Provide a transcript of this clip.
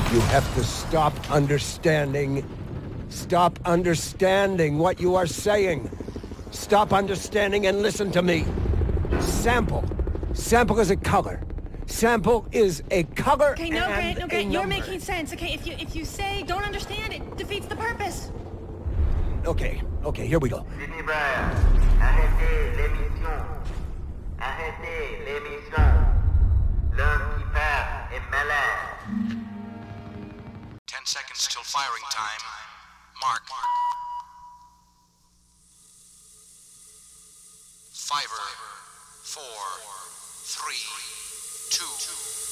You have to stop understanding. Stop understanding what you are saying. Stop understanding and listen to me. Sample. Sample is a color. Sample is a color. Okay, no, Grant, no, Grant, you're number. making sense. Okay, if you say don't understand, it defeats the purpose. Okay, here we go. Sidney Brian, arrêtez l'émission. Arrêtez l'émission. L'homme qui part est malade. 10 seconds till firing time. Mark. Fiver. 4, 3, 2,